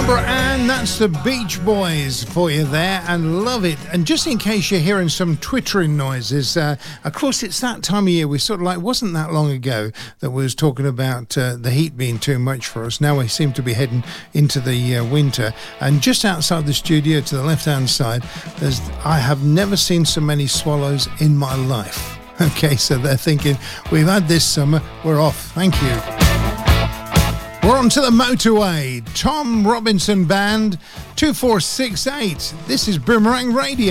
Barbara Ann, that's the Beach Boys for you there, and love it. And just in case you're hearing some twittering noises, of course it's that time of year. We sort of like, wasn't that long ago that we was talking about the heat being too much for us. Now we seem to be heading into the winter. And just outside the studio to the left-hand side, I have never seen so many swallows in my life. Okay, so they're thinking, we've had this summer, we're off. Thank you. We're on to the motorway. Tom Robinson Band, 2468. This is Boomerang Radio.